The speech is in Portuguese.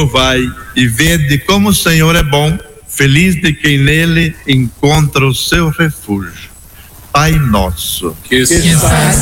provai e vede como o Senhor é bom, feliz de quem nele encontra o seu refúgio. Pai nosso, que